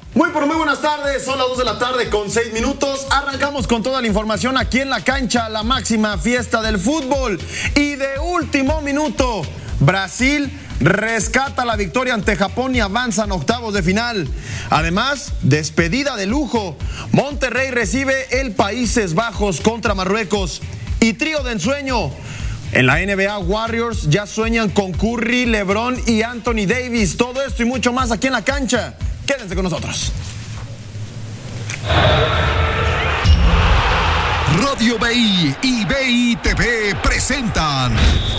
Muy buenas tardes, son las 2 de la tarde con 6 minutos. Arrancamos con toda la información aquí en la cancha, la máxima fiesta del fútbol. Y de último minuto, Brasil rescata la victoria ante Japón y avanza en octavos de final. Además, despedida de lujo. Monterrey recibe el Países Bajos contra Marruecos. Y trío de ensueño. En la NBA, Warriors ya sueñan con Curry, LeBron y Anthony Davis. Todo esto y mucho más aquí en la cancha. Quédense con nosotros. Radio BI y BI TV presentan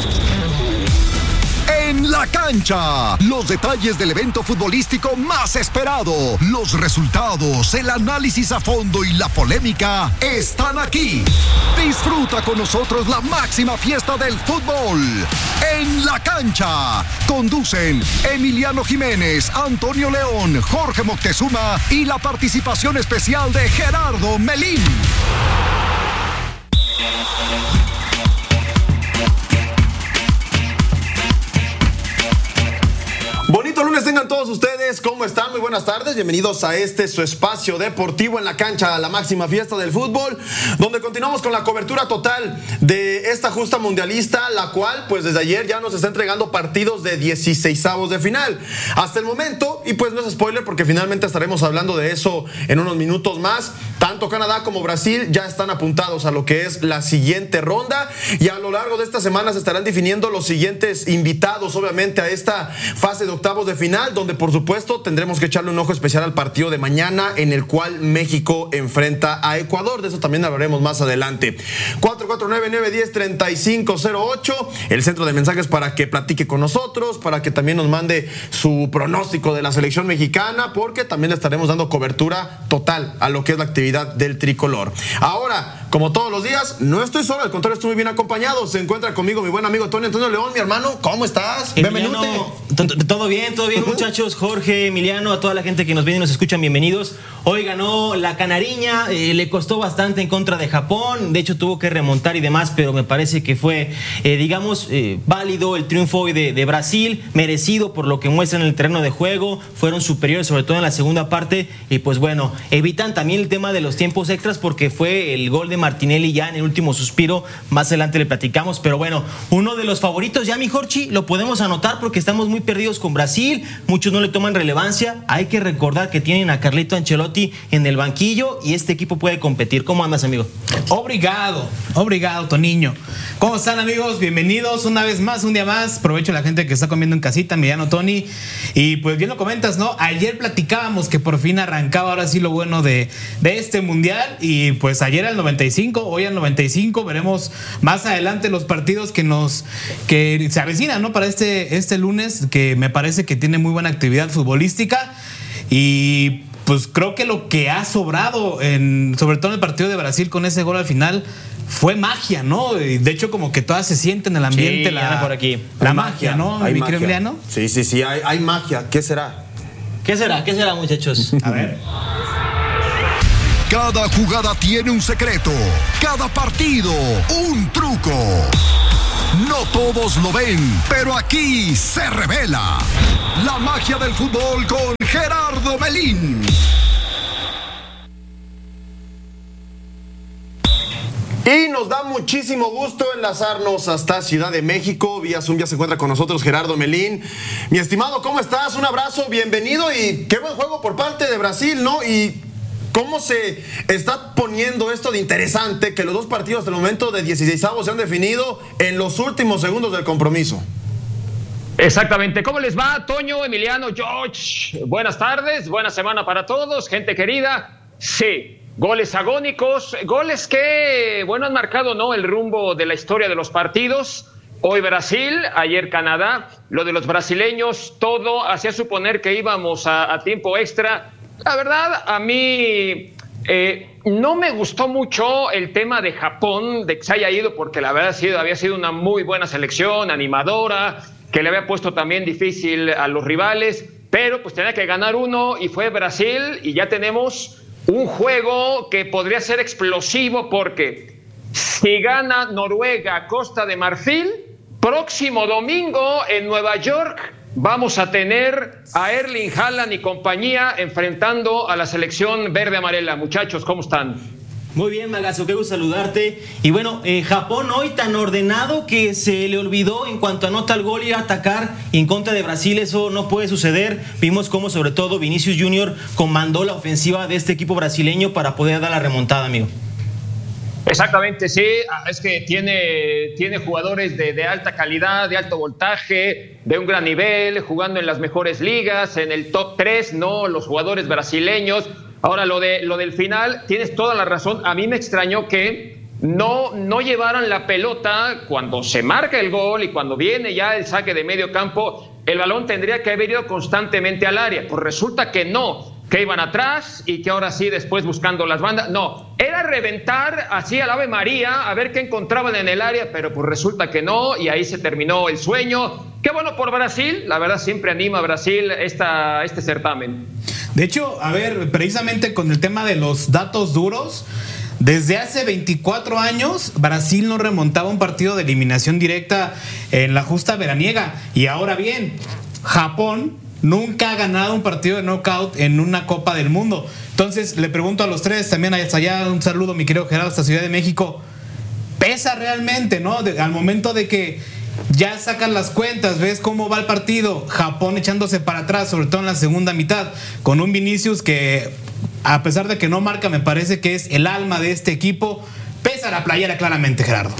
En la Cancha, los detalles del evento futbolístico más esperado, los resultados, el análisis a fondo y la polémica están aquí. Disfruta con nosotros la máxima fiesta del fútbol. En la Cancha, conducen Emiliano Jiménez, Antonio León, Jorge Moctezuma y la participación especial de Gerardo Melín. Bonito lunes tengan todos ustedes, ¿cómo están? Muy buenas tardes, bienvenidos a su espacio deportivo en la cancha, la máxima fiesta del fútbol, donde continuamos con la cobertura total de esta justa mundialista, la cual pues desde ayer ya nos está entregando partidos de 16avos de final. Hasta el momento, y pues no es spoiler porque finalmente estaremos hablando de eso en unos minutos más, tanto Canadá como Brasil ya están apuntados a lo que es la siguiente ronda y a lo largo de esta semana se estarán definiendo los siguientes invitados, obviamente, a esta fase de octavos de final, donde por supuesto tendremos que echarle un ojo especial al partido de mañana en el cual México enfrenta a Ecuador. De eso también hablaremos más adelante. 449-910-3508, el centro de mensajes para que platique con nosotros, para que también nos mande su pronóstico de la selección mexicana, porque también le estaremos dando cobertura total a lo que es la actividad del tricolor. Ahora, como todos los días, no estoy solo, al contrario, estoy muy bien acompañado. Se encuentra conmigo mi buen amigo Antonio León, mi hermano. ¿Cómo estás? Bienvenido. Todo bien, muchachos. Jorge, Emiliano, a toda la gente que nos viene y nos escuchan, bienvenidos. Hoy ganó la Canariña, le costó bastante en contra de Japón. De hecho, tuvo que remontar y demás, pero me parece que fue, válido el triunfo hoy de Brasil, merecido por lo que muestran en el terreno de juego. Fueron superiores, sobre todo en la segunda parte. Y pues bueno, evitan también el tema de los tiempos extras porque fue el gol de Martinelli ya en el último suspiro. Más adelante le platicamos, pero bueno, uno de los favoritos ya, mi Jorchi, lo podemos anotar porque estamos muy perdidos con Brasil. Muchos no le toman relevancia. Hay que recordar que tienen a Carleto Ancelotti en el banquillo y este equipo puede competir. ¿Cómo andas, amigo? Obrigado, Toniño. ¿Cómo están, amigos? Bienvenidos una vez más, un día más. Aprovecho a la gente que está comiendo en casita, Emiliano, Tony. Y pues bien lo comentas, ¿no? Ayer platicábamos que por fin arrancaba ahora sí lo bueno de este mundial. Y pues ayer al 95, hoy al 95. Veremos más adelante los partidos que se avecinan, ¿no? Para este lunes, que me parece que tiene muy buena actividad futbolística. Y pues creo que lo que ha sobrado, sobre todo en el partido de Brasil con ese gol al final, fue magia, ¿no? De hecho, como que todas se siente en el ambiente, sí, por aquí. La magia, ¿no? Hay magia. Emiliano. Sí, hay magia. ¿Qué será? ¿Qué será, muchachos? A ver. Cada jugada tiene un secreto, cada partido un truco. No todos lo ven, pero aquí se revela la magia del fútbol con Gerardo Melín. Y nos da muchísimo gusto enlazarnos hasta Ciudad de México. Vía Zoom ya se encuentra con nosotros Gerardo Melín. Mi estimado, ¿cómo estás? Un abrazo, bienvenido y qué buen juego por parte de Brasil, ¿no? Y ¿cómo se está poniendo esto de interesante que los dos partidos hasta el momento de 16avos se han definido en los últimos segundos del compromiso? Exactamente. ¿Cómo les va, Toño, Emiliano, George? Buenas tardes, buena semana para todos, gente querida. Sí, goles agónicos, goles que, bueno, han marcado, ¿no?, el rumbo de la historia de los partidos. Hoy Brasil, ayer Canadá. Lo de los brasileños, todo hacía suponer que íbamos a tiempo extra. La verdad, a mí no me gustó mucho el tema de Japón, de que se haya ido, porque la verdad había sido una muy buena selección, animadora, que le había puesto también difícil a los rivales, pero pues tenía que ganar uno y fue Brasil y ya tenemos un juego que podría ser explosivo porque si gana Noruega, Costa de Marfil, próximo domingo en Nueva York vamos a tener a Erling Haaland y compañía enfrentando a la selección verde-amarela. Muchachos, ¿cómo están? Muy bien, Magazo, qué gusto saludarte. Y bueno, Japón hoy tan ordenado que se le olvidó en cuanto anota el gol ir a atacar en contra de Brasil. Eso no puede suceder. Vimos cómo sobre todo Vinicius Junior comandó la ofensiva de este equipo brasileño para poder dar la remontada, amigo. Exactamente, sí, es que tiene jugadores de alta calidad, de alto voltaje, de un gran nivel, jugando en las mejores ligas, en el top 3, ¿no? Los jugadores brasileños. Ahora, lo del final, tienes toda la razón. A mí me extrañó que no llevaran la pelota cuando se marca el gol y cuando viene ya el saque de medio campo. El balón tendría que haber ido constantemente al área. Pues resulta que no, que iban atrás y que ahora sí después buscando las bandas. No, era reventar así al Ave María a ver qué encontraban en el área, pero pues resulta que no y ahí se terminó el sueño. Qué bueno por Brasil, la verdad siempre anima a Brasil este certamen. De hecho, a ver, precisamente con el tema de los datos duros, desde hace 24 años Brasil no remontaba un partido de eliminación directa en la justa veraniega. Y ahora bien, Japón nunca ha ganado un partido de knockout en una Copa del Mundo. Entonces le pregunto a los tres, también hasta allá un saludo mi querido Gerardo hasta Ciudad de México, ¿pesa realmente, no? Al momento de que ya sacan las cuentas, ves cómo va el partido, Japón echándose para atrás, sobre todo en la segunda mitad, con un Vinicius que a pesar de que no marca, me parece que es el alma de este equipo. Pesa la playera claramente, Gerardo.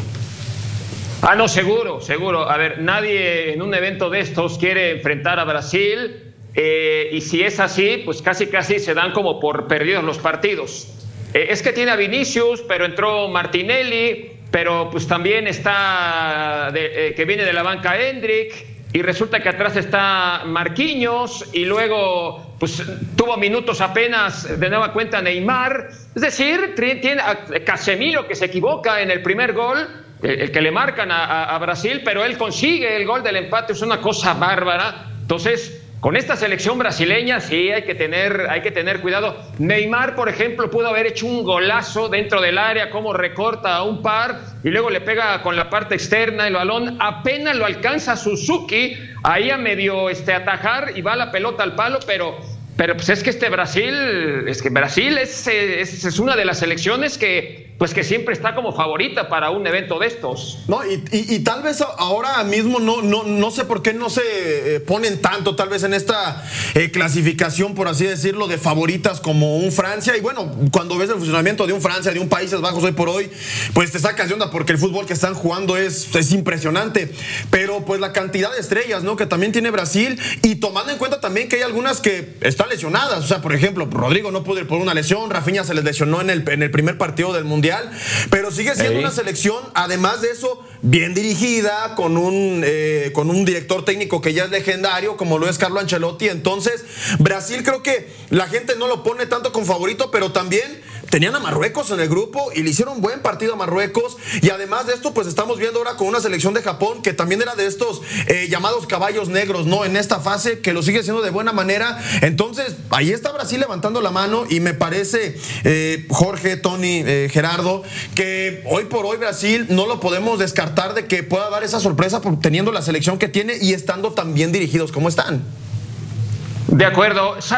No, seguro. A ver, nadie en un evento de estos quiere enfrentar a Brasil, y si es así, pues casi se dan como por perdidos los partidos. Es que tiene a Vinicius, pero entró Martinelli, pero pues también está que viene de la banca Endrick, y resulta que atrás está Marquinhos, y luego pues tuvo minutos apenas de nueva cuenta Neymar. Es decir, tiene a Casemiro que se equivoca en el primer gol, el que le marcan a Brasil, pero él consigue el gol del empate. Es una cosa bárbara. Entonces, con esta selección brasileña sí hay que tener cuidado. Neymar, por ejemplo, pudo haber hecho un golazo dentro del área, como recorta a un par y luego le pega con la parte externa el balón, apenas lo alcanza Suzuki ahí a medio atajar y va la pelota al palo, pero pues es que Brasil es una de las selecciones que siempre está como favorita para un evento de estos. No, y tal vez ahora mismo no sé por qué no se ponen tanto tal vez en esta clasificación, por así decirlo, de favoritas como un Francia. Y bueno, cuando ves el funcionamiento de un Francia, de un Países Bajos hoy por hoy, pues te sacas de onda porque el fútbol que están jugando es impresionante. Pero pues la cantidad de estrellas, ¿no?, que también tiene Brasil, y tomando en cuenta también que hay algunas que están lesionadas. O sea, por ejemplo, Rodrigo no pudo ir por una lesión, Rafinha se les lesionó en el primer partido del Mundial, pero sigue siendo una selección, además de eso, bien dirigida, con un director técnico que ya es legendario, como lo es Carlo Ancelotti. Entonces, Brasil creo que la gente no lo pone tanto como favorito, pero también tenían a Marruecos en el grupo y le hicieron buen partido a Marruecos. Y además de esto, pues estamos viendo ahora con una selección de Japón que también era de estos llamados caballos negros, ¿no?, en esta fase, que lo sigue haciendo de buena manera. Entonces, ahí está Brasil levantando la mano, y me parece, Jorge, Tony, Gerardo, que hoy por hoy Brasil no lo podemos descartar de que pueda dar esa sorpresa teniendo la selección que tiene y estando tan bien dirigidos como están. De acuerdo.